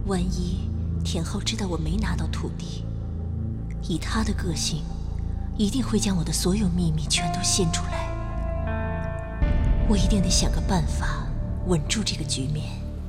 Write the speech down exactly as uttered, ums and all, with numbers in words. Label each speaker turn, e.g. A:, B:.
A: 万一田浩知道我没拿到土地，以他的个性，一定会将我的所有秘密全都献出来。我一定得想个办法稳住这个局面。